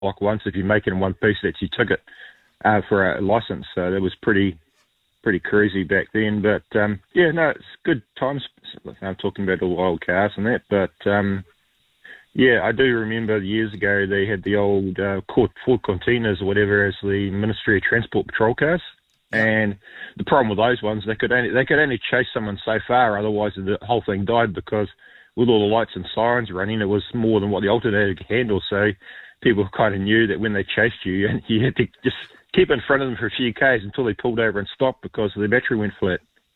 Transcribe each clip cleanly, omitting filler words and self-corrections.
like once if you make it in one piece, that's your ticket for a license. So that was pretty crazy back then. But it's good times. I'm talking about all old cars and that, but I do remember years ago they had the old Ford Containers or whatever as the Ministry of Transport patrol cars. And the problem with those ones, they could only chase someone so far, otherwise the whole thing died, because with all the lights and sirens running, it was more than what the alternator could handle. So people kind of knew that when they chased you, and you had to just keep in front of them for a few k's until they pulled over and stopped because the battery went flat.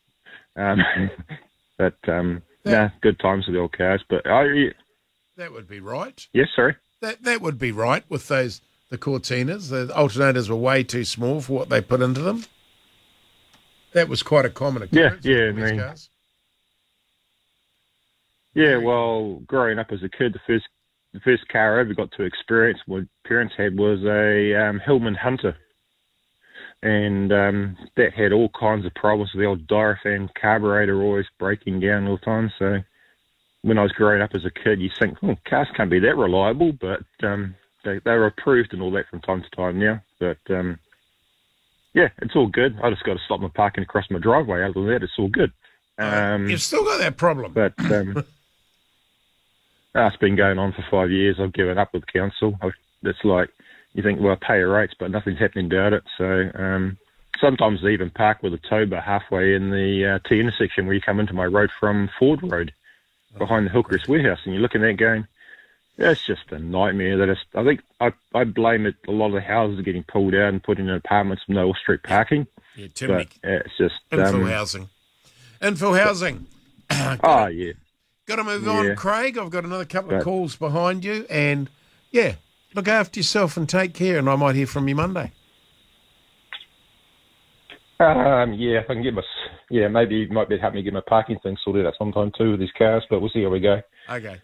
Good times with the old cars. But that would be right. Yes, sorry. That would be right with the Cortinas. The alternators were way too small for what they put into them. That was quite a common occurrence. Cars. Yeah, well, growing up as a kid, the first car I ever got to experience, my parents had, was a Hillman Hunter. And that had all kinds of problems with the old Diaphragm carburetor always breaking down all the time. So when I was growing up as a kid, you think, cars can't be that reliable, but they were approved and all that from time to time now. But, it's all good. I just got to stop my parking across my driveway. Other than that, it's all good. You've still got that problem. But it's been going on for 5 years. I've given up with council. It's like, you think, well, I pay your rates, but nothing's happening about it. So sometimes they even park with a tow bar halfway in the T intersection where you come into my road from Ford Road behind the Hillcrest Warehouse, and you're looking at that going, it's just a nightmare. I think I blame it. A lot of the houses are getting pulled out and put in apartments with no off-street parking. Yeah, too many. It's just infill housing. Infill housing. Yeah. Got to move on, Craig. I've got another couple of calls behind you, and look after yourself and take care. And I might hear from you Monday. If I can get maybe it might be help me get my parking thing sorted out sometime too with these cars, but we'll see how we go. Okay.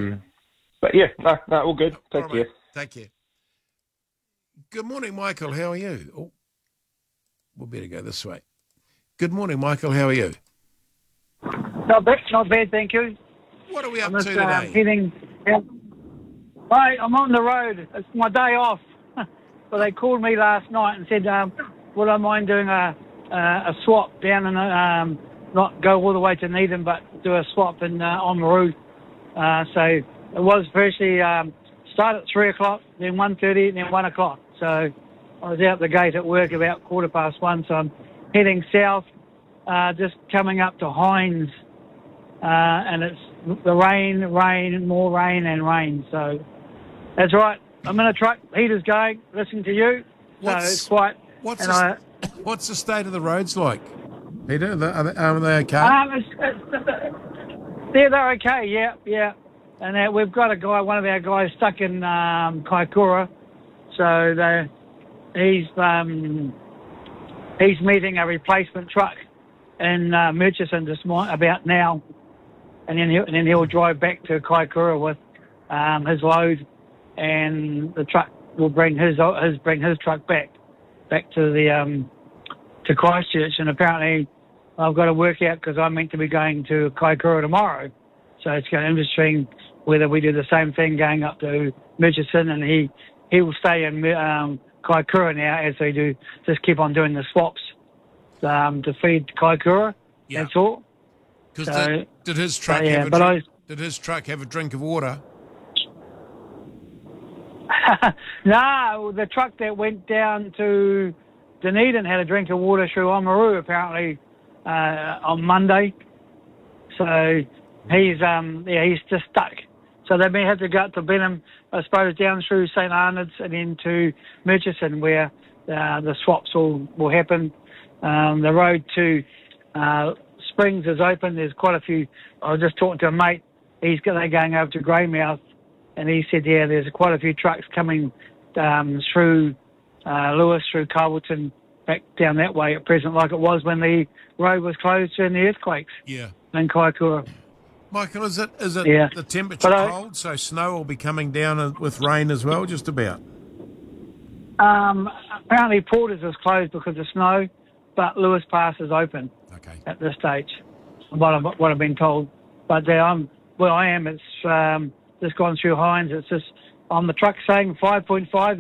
All good. Take care. Take care. Good morning, Michael. How are you? Oh, we'll better go this way. Good morning, Michael. How are you? Not bad, thank you. What are we up to today? I'm on the road. It's my day off. But they called me last night and said, would I mind doing a swap down in not go all the way to Needham, but do a swap in Oamaru. So it was firstly start at 3 o'clock, then 1:30, and then 1 o'clock. So I was out the gate at work about 1:15, so I'm heading south, just coming up to Hines, and it's the rain, more rain and rain. So that's right. I'm in a truck, heaters going, listening to you. So it's quite... What's the state of the roads like, Peter? Are they okay? They're okay, yeah. And we've got one of our guys stuck in Kaikoura. So he's meeting a replacement truck in Murchison about now. And then he'll drive back to Kaikoura with his load, and the truck will bring his truck back to the to Christchurch. And apparently I've got to work out, because I'm meant to be going to Kaikoura tomorrow, so it's going to be interesting whether we do the same thing going up to Murchison, and he will stay in Kaikoura now as they do, just keep on doing the swaps to feed Kaikoura. Yeah. That's all. Because did his truck did his truck have a drink of water? No, the truck that went down to Dunedin had a drink of water through Oamaru apparently on Monday. So he's just stuck. So they may have to go up to Benham, I suppose, down through St Arnold's and into Murchison, where the swaps will happen. The road to Springs is open. There's quite a few. I was just talking to a mate. They're going over to Greymouth, and he said, there's quite a few trucks coming through Lewis, through Carlton, back down that way at present, like it was when the road was closed during the earthquakes. Yeah. In Kaikoura. Michael, is it the temperature cold, so snow will be coming down with rain as well, just about? Apparently Porters is closed because of snow, but Lewis Pass is open at this stage, what I've been told. But where I am, it's just gone through Hines. It's just on the truck saying 5.5.